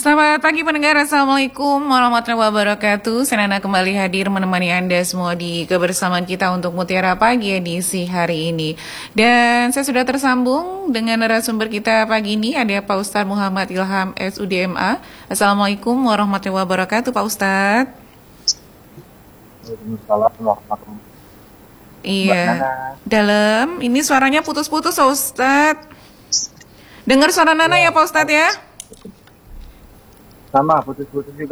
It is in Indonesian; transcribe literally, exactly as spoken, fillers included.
Selamat pagi pendengar, Assalamualaikum warahmatullahi wabarakatuh. Saya Nana kembali hadir menemani Anda semua di kebersamaan kita untuk Mutiara Pagi edisi hari ini. Dan saya sudah tersambung dengan narasumber kita pagi ini, ada Pak Ustadz Muhammad Ilham S U D M A. Assalamualaikum warahmatullahi wabarakatuh Pak Ustadz. Waalaikumsalam warahmatullahi wabarakatuh. Iya, dalam, ini suaranya putus-putus Pak Ustadz. Dengar suara Nana ya Pak Ustadz ya? Sama, putus-putus juga.